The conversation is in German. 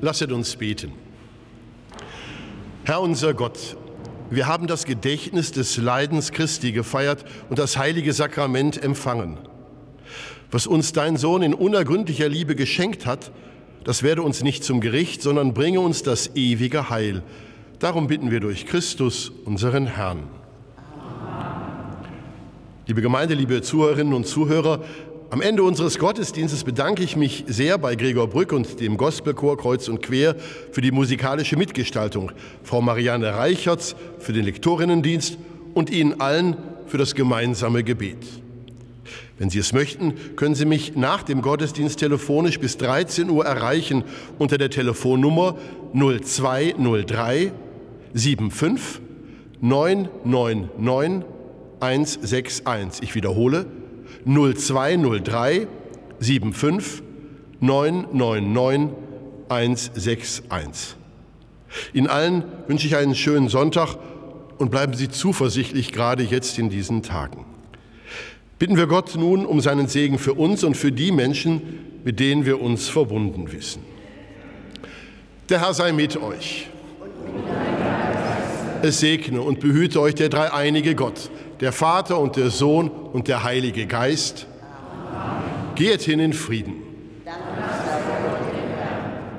Lasset uns beten. Herr unser Gott, wir haben das Gedächtnis des Leidens Christi gefeiert und das heilige Sakrament empfangen. Was uns dein Sohn in unergründlicher Liebe geschenkt hat, das werde uns nicht zum Gericht, sondern bringe uns das ewige Heil. Darum bitten wir durch Christus, unseren Herrn. Liebe Gemeinde, liebe Zuhörerinnen und Zuhörer, am Ende unseres Gottesdienstes bedanke ich mich sehr bei Gregor Brück und dem Gospelchor Kreuz und Quer für die musikalische Mitgestaltung, Frau Marianne Reichertz für den Lektorinnendienst und Ihnen allen für das gemeinsame Gebet. Wenn Sie es möchten, können Sie mich nach dem Gottesdienst telefonisch bis 13 Uhr erreichen unter der Telefonnummer 0203 75 999 161. Ich wiederhole, 0203 75 999 161. Ihnen allen wünsche ich einen schönen Sonntag und bleiben Sie zuversichtlich, gerade jetzt in diesen Tagen. Bitten wir Gott nun um seinen Segen für uns und für die Menschen, mit denen wir uns verbunden wissen. Der Herr sei mit euch. Es segne und behüte euch der dreieinige Gott, der Vater und der Sohn und der Heilige Geist. Geht hin in Frieden.